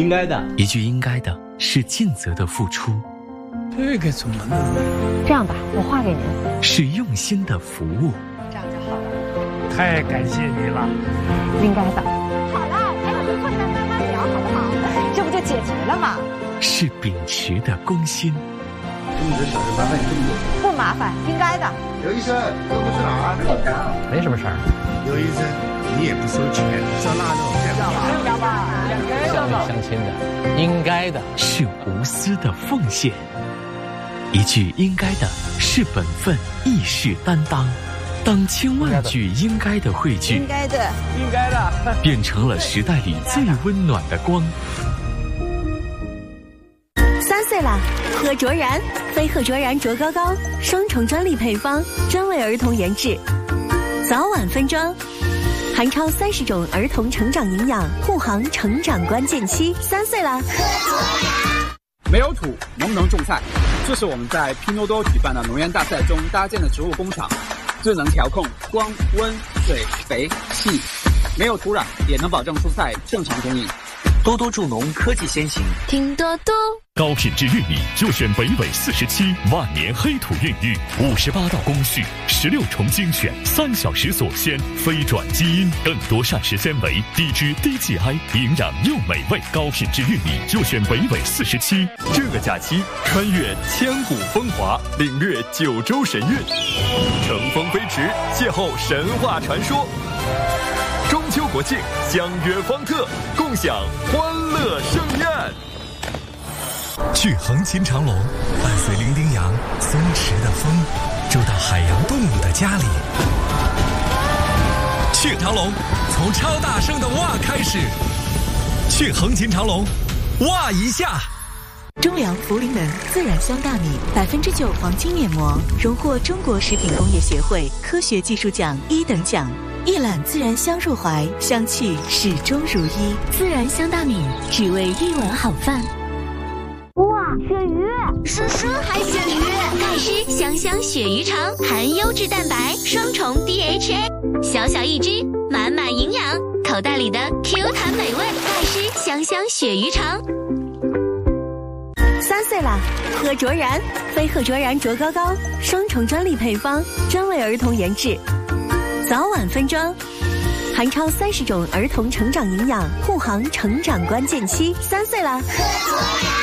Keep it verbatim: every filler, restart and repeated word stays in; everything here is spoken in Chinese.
应该的。 一句应该的是尽责的付出， 这个怎么弄？ 这样吧，我画给您。 是用心的服务。 这样就好了。 太感谢你了。 应该的。好了，还有的困难慢慢聊，好不好？这不就解决了吗？ 是秉持的公心。 这么多小事麻烦你这么多。 不麻烦，应该的。 刘医生，都不去哪儿？ 没什么事儿。 刘医生，你也不收钱，烧腊肉， 要吧？ 相亲相亲的，应该的。 是无私的奉献。一句应该的是本分，亦是担当。当千万句应该的汇聚， 应该的， 应该的， 变成了时代里最温暖的光。 三岁啦，喝卓然，非喝卓然卓高高，双重专利配方，专为儿童研制，早晚分装，含超三十种儿童成长营养，护航成长关键期。三岁啦，喝卓然。 没有土能不能种菜？这是我们在拼多多举办的农园大赛中搭建的植物工厂，最能调控光、温、水、肥、气，没有土壤也能保证蔬菜正常供应。 多多助农科技先行， 听多多。 高品质玉米就选北纬四十七万年黑土孕育，五十八道工序，十六重精选，三小时锁鲜，非转基因，更多膳食纤维，低脂低 G I， 营养又美味。高品质玉米就选北纬四十七。 这个假期穿越千古风华，领略九州神韵，乘风飞驰，邂逅神话传说。中秋国庆相约方特，共享欢乐盛宴。 去横琴长隆，伴随伶仃洋松弛的风，住到海洋动物的家里。去长隆，从超大声的哇开始。去横琴长隆，哇一下。 中粮茯苓门自然香大米百分之九黄金面膜，荣获中国食品工业协会科学技术奖一等奖。一揽自然香入怀，香气始终如一。自然香大米，只为一碗好饭。 哇，鳕鱼！ 叔叔还鳕鱼， 钙湿香香鳕鱼肠，含优质蛋白，双重 D H A， 小小一只，满满营养，口袋里的 Q 弹美味，钙湿香香鳕鱼肠。 三岁啦，喝卓然，非喝卓然卓高高，双重专利配方，专为儿童研制，早晚分装，含超三十种儿童成长营养，护航成长关键期。三岁啦，喝卓然。